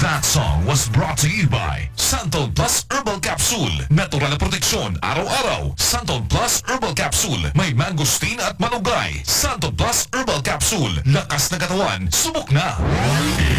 That song was brought to you by Santol Plus Herbal Capsule. Natural na proteksyon araw-araw. Santol Plus Herbal Capsule. May mangosteen at malunggay. Santol Plus Herbal Capsule. Lakas na katawan. Subok na!